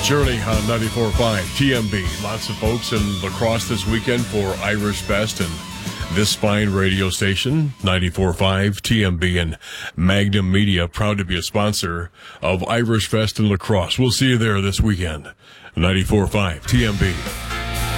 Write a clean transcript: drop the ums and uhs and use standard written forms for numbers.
Journey on 94.5 TMB. Lots of folks in La Crosse this weekend for Irish Fest, and this fine radio station, 94.5 TMB, and Magnum Media, proud to be a sponsor of Irish Fest in La Crosse. We'll see you there this weekend. 94.5 TMB.